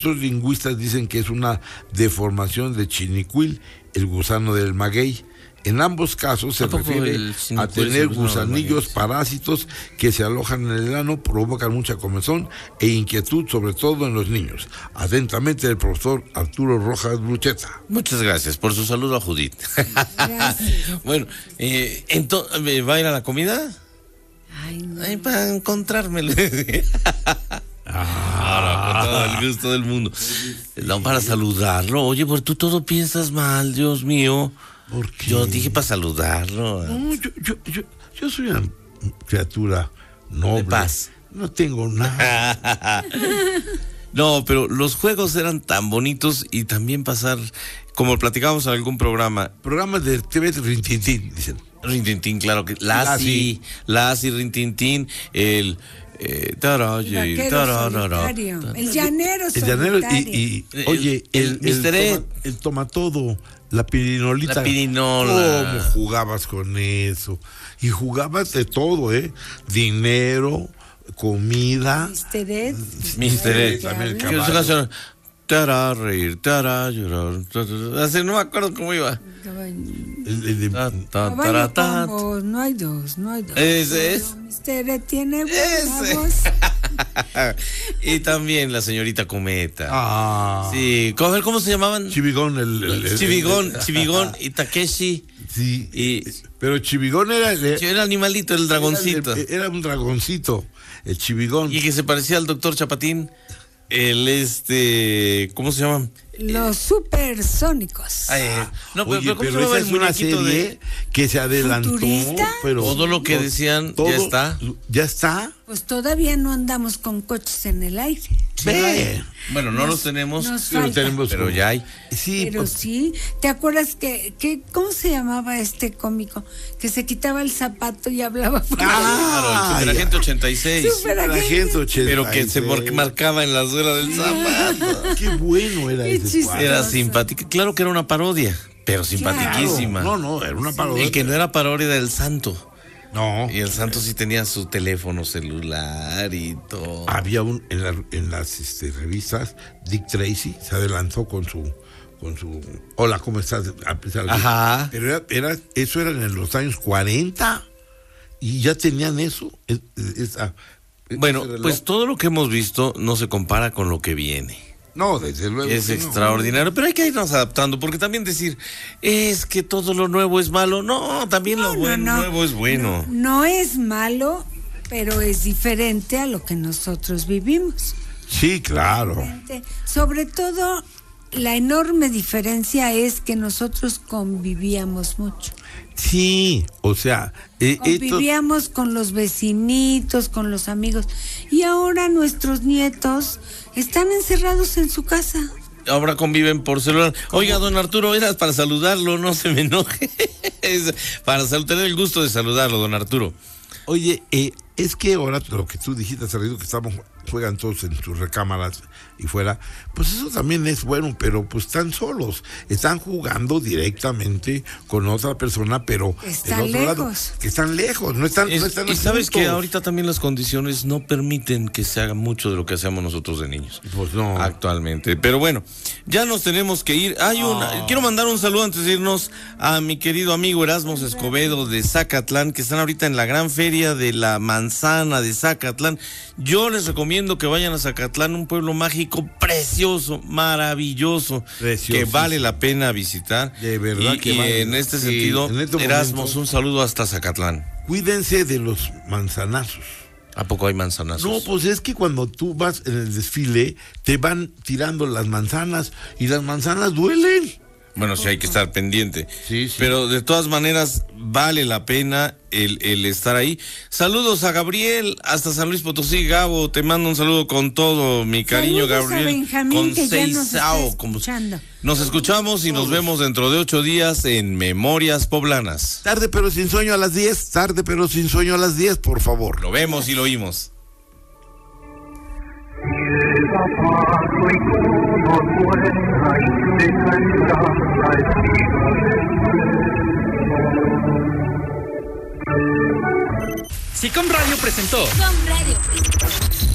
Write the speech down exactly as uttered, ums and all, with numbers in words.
Los lingüistas dicen que es una deformación de chinicuil, el gusano del maguey. En ambos casos se refiere a tener gusanillos parásitos que se alojan en el ano, provocan mucha comezón e inquietud, sobre todo en los niños. Atentamente, el profesor Arturo Rojas Brucheta. Muchas gracias por su saludo a Judith. Gracias. Bueno, eh, entonces, ¿va a ir a la comida? Ay, no. Ay, para encontrármelo. Ah, con todo el gusto del mundo. No, para saludarlo. Oye, por tú todo piensas mal, Dios mío. ¿Por qué? Yo dije para saludarlo. No, yo, yo, yo, yo soy una criatura noble. De paz. No tengo nada. No, pero los juegos eran tan bonitos y también pasar, como platicábamos en algún programa. Programas de T V Rintintín, dicen. Rintintín, claro que. Lassie, Lassie, Rintintín, el. Eh, taraye, El tararara, El llanero El llanero solitario. y, y El- oye, el, el el, mister Ed. toma, el toma todo, la pirinolita. La pirinola. ¿Cómo jugabas con eso? Y jugabas de todo, ¿eh? Dinero, comida. mister Ed. mister Ed. También el Que caballo. esa canción, tara, reír, tara, llorar, ta, ta, ta. Así, no me acuerdo cómo iba. El- el de- Ta, ta, Caballo tara, ta. con voz, no hay dos, no hay dos. Ese es. mister Ed tiene buena Ese. voz. Y también la señorita Cometa. Ah. Sí, ¿cómo, a ver, ¿cómo se llamaban? Chivigón, el, el- el- Chivigón, el- Chivigón y Takeshi. Sí. Y- pero Chivigón era, el- Era el animalito, el dragoncito. Era, el- era un dragoncito, el Chivigón. Y que se parecía al doctor Chapatín. El este, ¿cómo se llama? Los supersónicos. Ay, no, pero, Oye, pero ¿cómo pero se llamaba esa el es una muñequito serie de que se adelantó, ¿Futurista? pero todo lo que to- decían todo- ya está? ¿Ya está? Pues todavía no andamos con coches en el aire. Ve. Bueno, no los tenemos, Nos Pero falta. tenemos pero como- ya hay. Sí, Pero pues, sí, ¿te acuerdas que, que cómo se llamaba este cómico? Que se quitaba el zapato y hablaba por Ah, Claro, el ya. Agente ochenta y seis. Súper la agente. gente ochenta y Pero que se seis. mar- marcaba en la suela del zapato. Qué bueno era Qué ese chistoso. cuadro. Era simpática. Claro que era una parodia, pero simpatiquísima. No, no, era una parodia. El que no era parodia era el santo. No. Y el santo sí tenía su teléfono celular y todo. Había un en, la- en las este, revistas, Dick Tracy se adelantó con su con su hola, ¿cómo estás? A pesar de- Ajá. Pero era, era- eso era en los años cuarenta y ya tenían eso. Es- es- esa- Bueno, ese reloj. pues todo lo que hemos visto no se compara con lo que viene. no, desde luego. Es que no. extraordinario, pero hay que irnos adaptando, porque también decir, es que todo lo nuevo es malo. No, también lo No, no, bueno, no. nuevo es bueno. No, no es malo, pero es diferente a lo que nosotros vivimos. Sí, claro. Sobre todo, la enorme diferencia es que nosotros convivíamos mucho. Sí, o sea, eh, esto- Convivíamos con los vecinitos, con los amigos. Y ahora nuestros nietos están encerrados en su casa. Ahora conviven por celular. Oiga, don Arturo, era para saludarlo, no se me enoje. Es para sal- tener el gusto de saludarlo, don Arturo. Oye, eh, es que ahora lo que tú dijiste hace rato, que estamos, juegan todos en sus recámaras y fuera, pues eso también es bueno, pero pues están solos, están jugando directamente con otra persona, pero Están del otro lado, lejos. que están lejos, no están, Es- no están y sabes que juntos. ahorita también las condiciones no permiten que se haga mucho de lo que hacemos nosotros de niños. Pues no. Actualmente. Pero bueno, ya nos tenemos que ir. Hay una, Ah. quiero mandar un saludo antes de irnos a mi querido amigo Erasmus Escobedo de Zacatlán, que están ahorita en la gran feria de la manzana de Zacatlán. Yo les recomiendo que vayan a Zacatlán, un pueblo mágico precioso, maravilloso, Precioso. que vale la pena visitar. De verdad y, que y vale. en este Sí, sentido, en este Erasmus, momento- un saludo hasta Zacatlán. Cuídense de los manzanazos. ¿A poco hay manzanazos? No, pues es que cuando tú vas en el desfile, te van tirando las manzanas y las manzanas duelen. Bueno, sí hay que estar pendiente. Sí, sí. Pero de todas maneras, vale la pena el, el estar ahí. Saludos a Gabriel, hasta San Luis Potosí. Gabo, te mando un saludo con todo mi cariño, Saludos a Gabriel. Benjamín, con que ya nos está Seisao, como- escuchando. Nos escuchamos y nos vemos dentro de ocho días en Memorias Poblanas. Tarde pero sin sueño a las diez, tarde pero sin sueño a las diez, por favor. Lo vemos y lo oímos. Sicom Radio presentó Con Radio.